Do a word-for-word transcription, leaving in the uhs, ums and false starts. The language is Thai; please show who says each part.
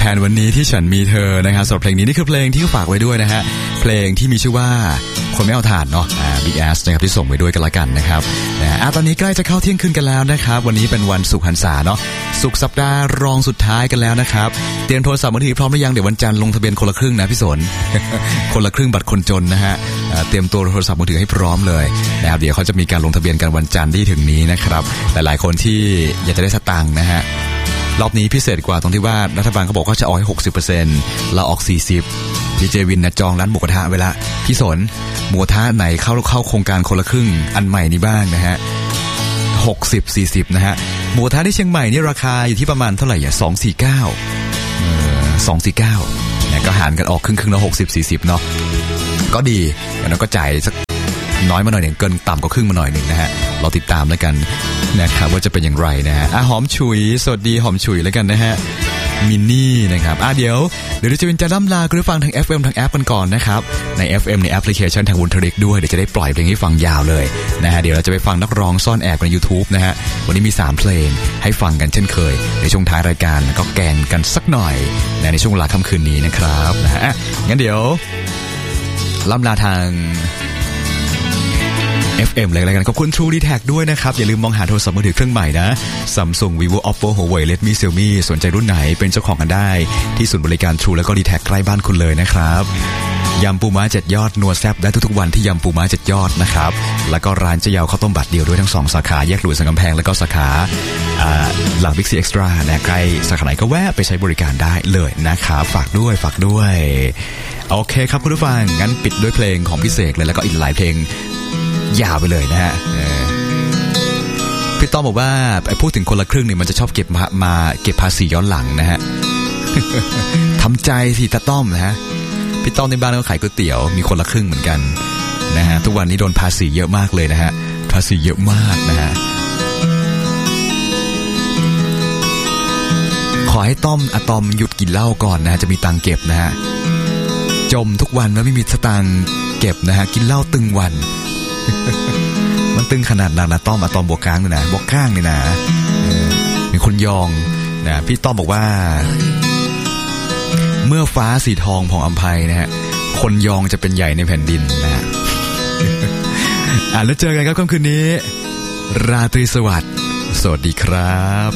Speaker 1: นวันนี้ที่ฉันมีเธอนะครับสำหรับเพลงนี้นี่คือเพลงที่เขาฝากไว้ด้วยนะฮะเพลงที่มีชื่อว่าคนไม่เอาถ่านเนาะอ่า Big Ass นะครับที่ส่งไปด้วยกันละกันนะครับนะอ่ะตอนนี้ใกล้จะเข้าเที่ยงคืนกันแล้วนะครับวันนี้เป็นวันศุกร์หันษาเนาะศุกร์สัปดาห์รองสุดท้ายกันแล้วนะครับเตรียมโทรศัพท์มือถือพร้อมหรือยังเดี๋ยววันจันทร์ลงทะเบียนคนละครึ่งนะพี่สน คนละครึ่งบัตรคนจนนะฮะเตรียมตัวโทรศัพท์มือถือให้พร้อมเลยนะครับเดี๋ยวเขาจะมีการลงทะเบียนกันวันจันทร์ที่ถึงนี้นะครับหลายๆคนที่อยากจะได้สตางค์นะฮะรอบนี้พิเศษกว่าตรงที่ว่ารัฐบาลเขาบอกว่าจะออกให้ หกสิบเปอร์เซ็นต์ เราออกสี่สิบดีเจวินนะจองร้านหมูกระทะไว้ละพี่สนหมูกระทะไหนเข้าเข้าโครงการคนละครึ่งอันใหม่นี้บ้างนะฮะหกสิบ สี่สิบนะฮะหมูกระทะที่เชียงใหม่นี่ราคาอยู่ที่ประมาณเท่าไหร่อ่ะสองร้อยสี่สิบเก้าเอ่อสองร้อยสี่สิบเก้าเนี่ยก็หารกันออกครึ่งๆแล้วหกสิบ สี่สิบเนาะก็ดีแล้วก็จ่ายสักน้อยมาหน่อยหนึ่งเกินต่ำกว่าครึ่งมาหน่อยหนึ่งนะฮะเราติดตามแล้วกันนะครับว่าจะเป็นอย่างไรนะฮะอ่ะหอมฉุยสวัสดีหอมฉุยแล้วกันนะฮะมินนี่นะครับอ่ะเดี๋ยวเดี๋ยวจะเป็นจะล่ำลาคุณผู้ฟังทาง เอฟ เอ็ม ทางแอปกันก่อนนะครับใน เอฟ เอ็ม ในแอปพลิเคชันทางวุนทริกด้วยเดี๋ยวจะได้ปล่อยเพลงให้ฟังยาวเลยนะฮะเดี๋ยวเราจะไปฟังนักร้องซ่อนแอบใน YouTube นะฮะวันนี้มีสามเพลงให้ฟังกันเช่นเคยในช่วงท้ายรายการก็แกงกันสักหน่อยนะในช่วงเวลาค่ำคืนนี้นะครับนะฮะงั้นเดี๋ยวล่ำลาทางเอฟ เอ็ม เลยแล้วกันขอบคุณ True ดี แท็ก ด้วยนะครับอย่าลืมมองหาโทรศัพท์มือถือเครื่องใหม่นะ Samsung Vivo Oppo Huawei Redmi Xiaomi สนใจรุ่นไหนเป็นเจ้าของกันได้ที่ศูนย์บริการ True แล้วก็ ดี แท็ก ใกล้บ้านคุณเลยนะครับยำปูม้าเจ็ดยอดนัวแซ่บได้ทุกๆวันที่ยำปูม้าเจ็ดยอดนะครับแล้วก็ร้านเจ๊ยาวข้าวต้มบัตรเดียวด้วยทั้งสองสาขาแยกหลวงสังกำแพงแล้วก็สาขาหลัง Big C Extra นะใกล้สาขาไหนก็แวะไปใช้บริการได้เลยนะครับฝากด้วยฝากด้วยโอเคครับคุณผู้ฟังงั้นปิดด้วยเพลงของพี่เสกเลยแล้วก็อีกหลายเพลงยาวไปเลยนะฮะพี่ต้อมบอกว่าไอ้พูดถึงคนละครึ่งเนี่ยมันจะชอบเก็บมามาเก็บภาษีย้อนหลังนะฮะ ทำใจสิตาต้อมนะฮะพี่ต้อมในบ้านก็ขายก๋วยเตี๋ยวมีคนละครึ่งเหมือนกันนะฮะทุกวันนี้โดนภาษีเยอะมากเลยนะฮะภาษีเยอะมากนะฮะขอให้ต้อมอะตอมหยุดกินเหล้าก่อนนะฮะจะมีตังเก็บนะฮะจมทุกวันแล้วไม่มีสตางค์เก็บนะฮะกินเหล้าตึงวันมันตึงขนาดนั้นนะต้อมอะตอมบวกกลางเลยนะบวกข้างเลยนะมีคนยองนะพี่ต้อมบอกว่าเมื่อฟ้าสีทองผ่องอำไพนะฮะคนยองจะเป็นใหญ่ในแผ่นดินนะฮะ อ่ะแล้วเจอกันครับค่ำคืนนี้ราตรีสวัสดิ์สวัสดีครับ